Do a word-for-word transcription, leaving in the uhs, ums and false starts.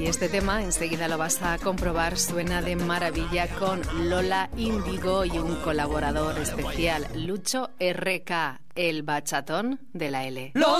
Y este tema, enseguida lo vas a comprobar, suena de maravilla con Lola Índigo y un colaborador especial, Lucho R K, el bachatón de la L.